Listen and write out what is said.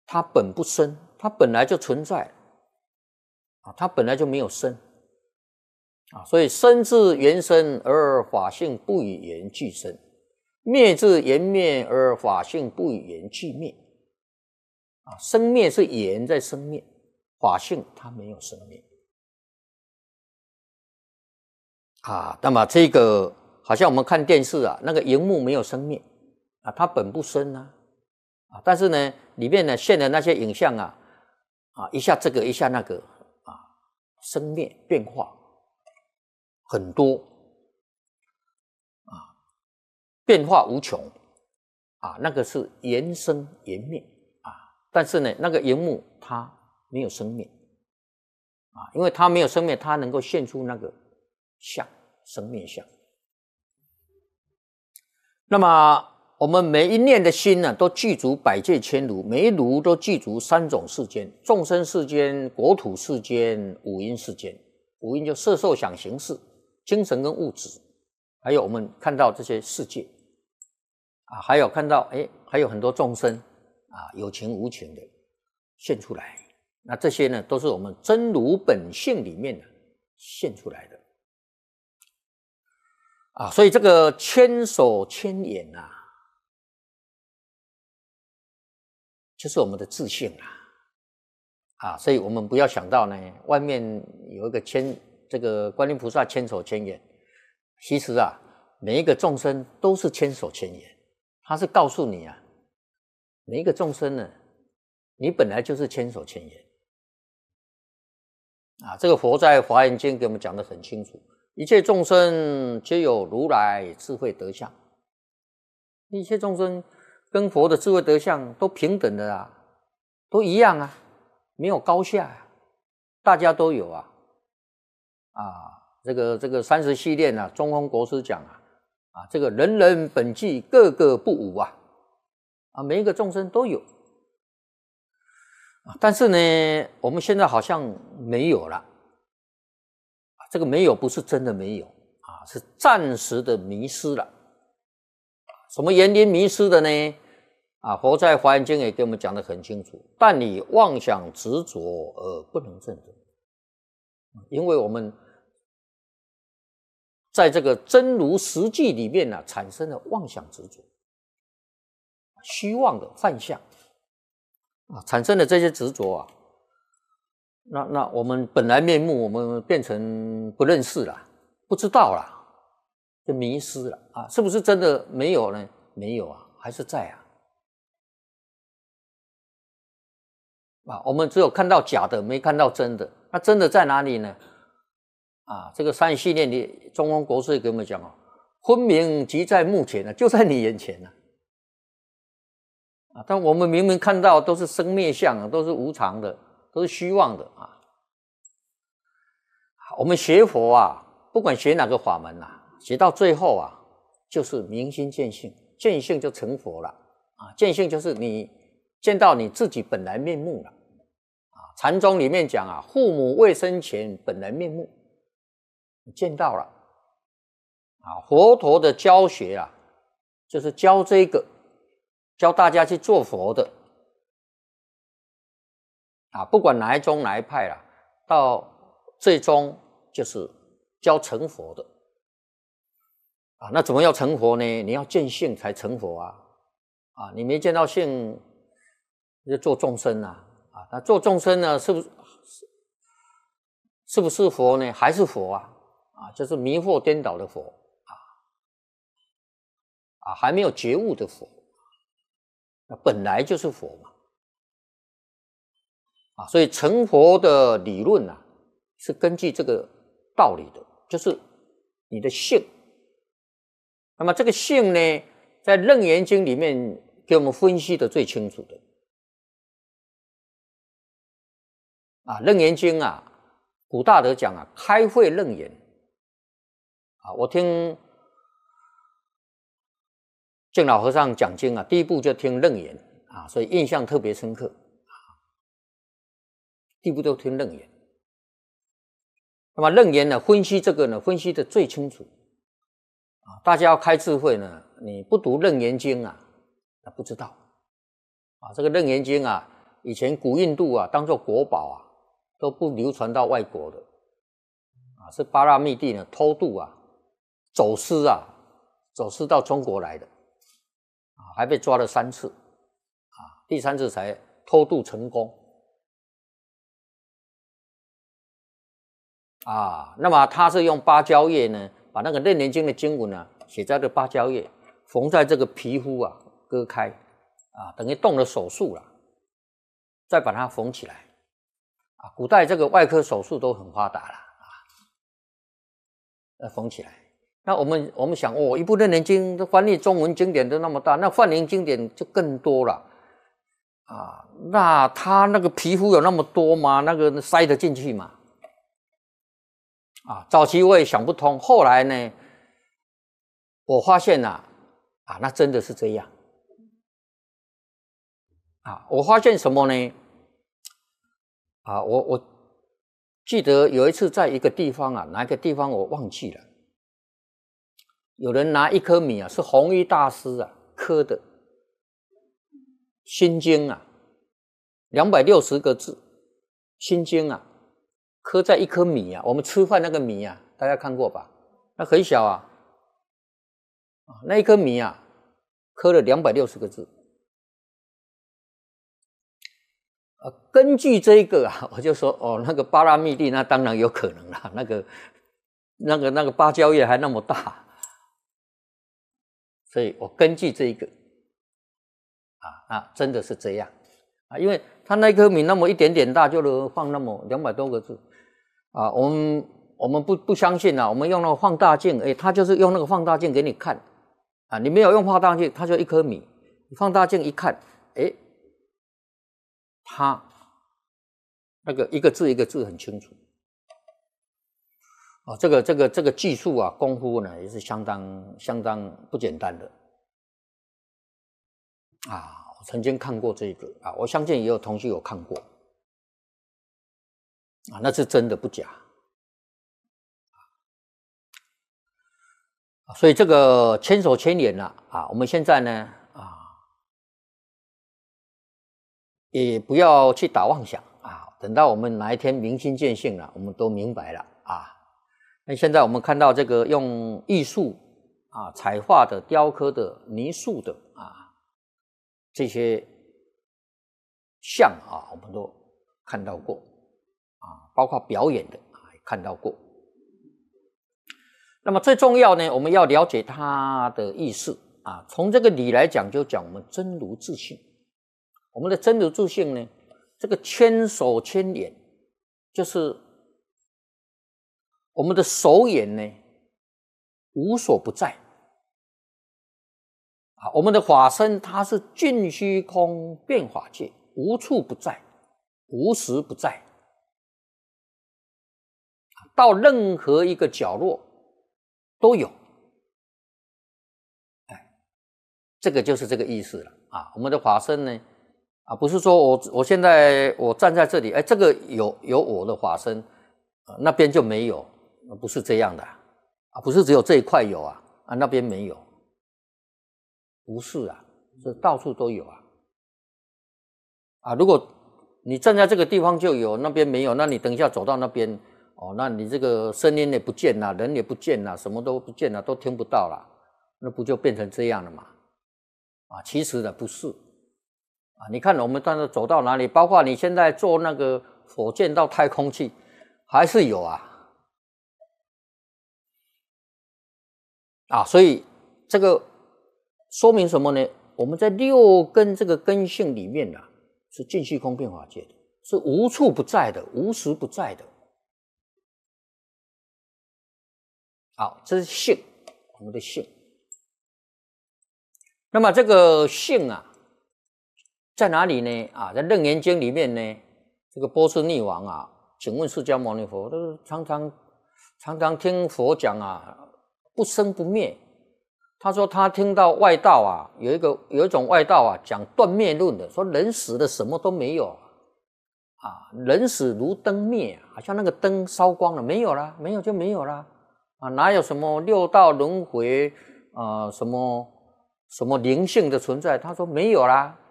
它本不生，它本来就存在啊，它本来就没有生啊，所以生自缘生而法性不与缘俱生，灭自缘灭而法性不与缘俱灭啊，生灭是缘在生灭，法性它没有生灭啊。那么这个好像我们看电视啊，那个荧幕没有生灭啊，它本不生啊，但是呢，里面呢现的那些影像啊，一下这个一下那个啊，生灭变化很多啊，变化无穷啊，那个是缘生缘灭啊，但是呢，那个荧幕它没有生灭啊，因为它没有生灭，它能够现出那个相，生灭相。那么我们每一念的心呢，都具足百界千如，每一如都具足三种世间：众生世间、国土世间、五阴世间。五阴就色受想行识，精神跟物质，还有我们看到这些世界啊，还有看到还有很多众生啊，有情无情的现出来。那这些呢，都是我们真如本性里面现出来的啊。所以这个千手千眼啊，就是我们的自性啊，所以我们不要想到呢，外面有一个这个观音菩萨千手千眼，其实啊，每一个众生都是千手千眼，他是告诉你啊，每一个众生呢，你本来就是千手千眼啊。这个佛在《华严经》给我们讲得很清楚，一切众生皆有如来智慧德相，一切众生跟佛的智慧德相都平等的啊，都一样啊，没有高下啊，大家都有啊。这个30系列呢，中峰国师讲这个人人本具，个个不无啊，每一个众生都有但是呢，我们现在好像没有了这个没有不是真的没有是暂时的迷失了。什么原因迷失的呢？佛在《华严经》也给我们讲得很清楚，但你妄想执着而不能证得，因为我们在这个真如实际里面产生了妄想执着，虚妄的幻象产生了这些执着那我们本来面目我们变成不认识了，不知道了，就迷失了是不是真的没有呢？没有还是在我们只有看到假的，没看到真的。那真的在哪里呢？这个三系列里，中峰国师给我们讲分明即在目前就在你眼前但我们明明看到都是生灭相都是无常的，都是虚妄的我们学佛不管学哪个法门学到最后就是明心见性，见性就成佛了见性就是你见到你自己本来面目了禅宗里面讲父母未生前本来面目，你见到了佛陀的教学就是教这个，教大家去做佛的不管哪一宗哪一派到最终就是教成佛的那怎么要成佛呢？你要见性才成佛你没见到性就做众生那做众生呢是不是佛呢？还是佛就是迷惑颠倒的佛还没有觉悟的佛，那本来就是佛嘛所以成佛的理论是根据这个道理的，就是你的性。那么这个性呢，在《楞严经》里面给我们分析的最清楚的楞严经古大德讲开慧楞严我听净老和尚讲经第一部就听楞严所以印象特别深刻第一部都听楞严。那么楞严呢，分析这个呢，分析的最清楚大家要开智慧呢，你不读楞严经不知道这个楞严经以前古印度啊，当做国宝啊，都不流传到外国的啊，是巴拉密帝呢偷渡啊，走私到中国来的啊，还被抓了3次啊，第3次才偷渡成功啊。那么他是用芭蕉叶呢，把那个楞严经的经文啊，写在这芭蕉叶，缝在这个皮肤啊，割开啊，等于动了手术了。再把它缝起来啊！古代这个外科手术都很发达了啊，缝起来。那我们想哦，一部楞严经翻译中文经典都那么大，那梵文经典就更多了啊。那它那个皮肤有那么多吗？那个塞得进去吗？啊，早期我也想不通，后来呢，我发现啊，那真的是这样。啊，我发现什么呢？啊，我记得有一次在一个地方啊，哪一个地方我忘记了，有人拿1颗米啊，是弘一大师啊刻的心经啊，260个字，心经啊，刻在1颗米啊，我们吃饭那个米啊，大家看过吧？那很小啊，那1颗米啊，刻了260个字。根据这个啊，我就说哦，那个巴拉密帝那当然有可能啦，那个芭蕉叶还那么大，所以我根据这个真的是这样啊，因为它那颗米那么一点点大，就能放那么200多个字啊，我们不相信啊，我们用那个放大镜，它就是用那个放大镜给你看啊，你没有用放大镜，它就1颗米，放大镜一看，它那个一个字一个字很清楚啊，这个技术啊，功夫呢也是相当不简单的啊。我曾经看过这个啊，我相信也有同学有看过啊，那是真的不假啊。所以这个千手千眼了啊，我们现在呢也不要去打妄想啊，等到我们哪一天明心见性了，我们都明白了啊。那现在我们看到这个用艺术啊、彩画的、雕刻的、泥塑的这些像啊，我们都看到过啊，包括表演的也看到过。那么最重要呢，我们要了解它的意思啊。从这个理来讲，就讲我们真如自性。我们的真如自性呢，这个千手千眼，就是我们的手眼呢，无所不在啊。我们的法身，它是尽虚空遍法界，无处不在，无时不在，到任何一个角落都有。这个就是这个意思了啊。我们的法身呢，不是说我现在我站在这里，这个有我的法身，那边就没有，不是这样的啊，不是只有这一块有那边没有，不是这到处都有如果你站在这个地方就有，那边没有，那你等一下走到那边那你这个声音也不见了，人也不见了，什么都不见了，都听不到了，那不就变成这样了吗？其实呢不是。你看我们当时走到哪里，包括你现在坐那个火箭到太空去，还是有所以这个说明什么呢？我们在6根这个根性里面是尽虚空遍法界的，是无处不在的，无时不在的。好，这是性，我们的性。那么这个性在哪里呢？在《楞严经》里面呢，这个波斯匿王请问释迦牟尼佛，都常常听佛讲不生不灭。他说他听到外道有一种外道讲断灭论的，说人死了什么都没有人死如灯灭，好像那个灯烧光了，没有啦，没有就没有啦哪有什么6道轮回什么灵性的存在？他说没有啦